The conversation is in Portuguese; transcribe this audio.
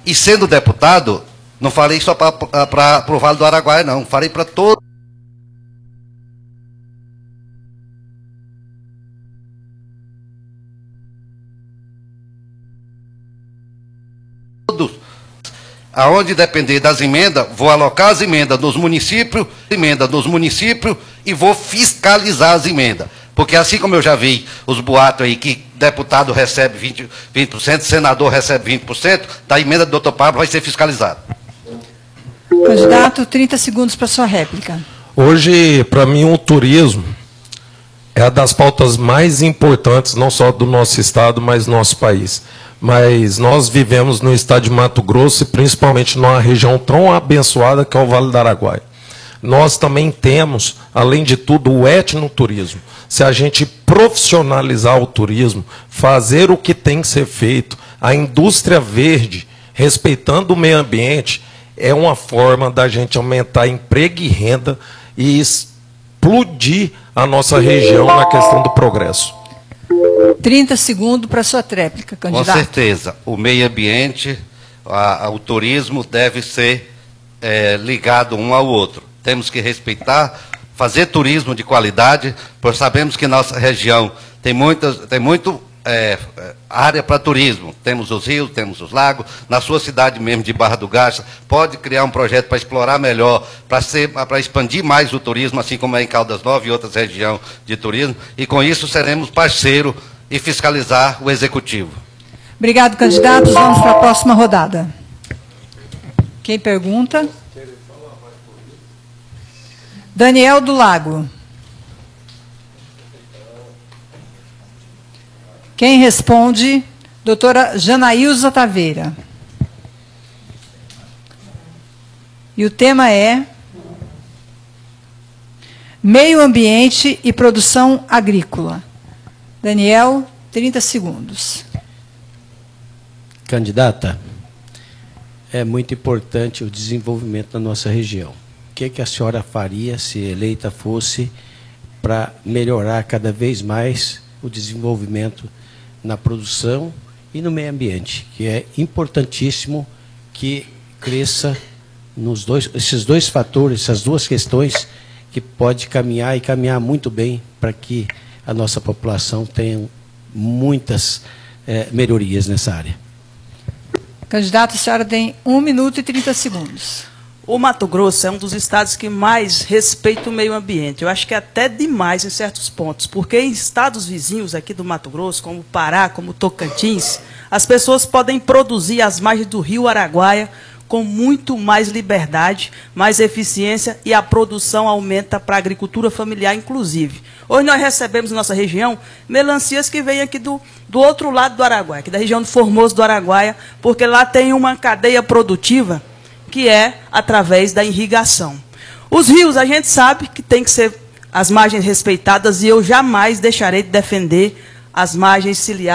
E sendo deputado, não falei só para o Vale do Araguaia, não. Falei para todos aonde depender das emendas, vou alocar as emendas nos municípios e vou fiscalizar as emendas. Porque assim como eu já vi os boatos aí que deputado recebe 20%, senador recebe 20%, da emenda do doutor Pablo vai ser fiscalizado. Candidato, 30 segundos para sua réplica. Hoje, para mim, o turismo é uma das pautas mais importantes, não só do nosso estado, mas do nosso país. Mas nós vivemos no estado de Mato Grosso e principalmente numa região tão abençoada que é o Vale do Araguaia. Nós também temos, além de tudo, o etnoturismo. Se a gente profissionalizar o turismo, fazer o que tem que ser feito, a indústria verde, respeitando o meio ambiente, é uma forma da gente aumentar emprego e renda e explodir a nossa região na questão do progresso. 30 segundos para a sua tréplica, candidato. Com certeza. O meio ambiente, o turismo deve ser ligado um ao outro. Temos que respeitar, fazer turismo de qualidade, pois sabemos que nossa região tem muito área para turismo. Temos os rios, temos os lagos. Na sua cidade mesmo, de Barra do Garça, pode criar um projeto para explorar melhor, para expandir mais o turismo, assim como é em Caldas Novas e outras regiões de turismo. E com isso seremos parceiro e fiscalizar o executivo. Obrigado, candidatos. Vamos para a próxima rodada. Quem pergunta? Daniel do Lago. Quem responde? Doutora Janaílza Taveira. E o tema é Meio Ambiente e Produção Agrícola. Daniel, 30 segundos. Candidata, é muito importante o desenvolvimento da nossa região. O que a senhora faria, se eleita fosse, para melhorar cada vez mais o desenvolvimento na produção e no meio ambiente, que é importantíssimo que cresça esses dois fatores, essas duas questões, que pode caminhar e caminhar muito bem para que a nossa população tenha muitas melhorias nessa área. Candidato, a senhora tem 1 minuto e 30 segundos. O Mato Grosso é um dos estados que mais respeita o meio ambiente. Eu acho que é até demais em certos pontos, porque em estados vizinhos aqui do Mato Grosso, como Pará, como Tocantins, as pessoas podem produzir às margens do rio Araguaia com muito mais liberdade, mais eficiência, e a produção aumenta para a agricultura familiar, inclusive. Hoje nós recebemos na nossa região melancias que vêm aqui do outro lado do Araguaia, aqui da região do Formoso do Araguaia, porque lá tem uma cadeia produtiva que é através da irrigação. Os rios, a gente sabe que tem que ser as margens respeitadas, e eu jamais deixarei de defender as margens ciliares.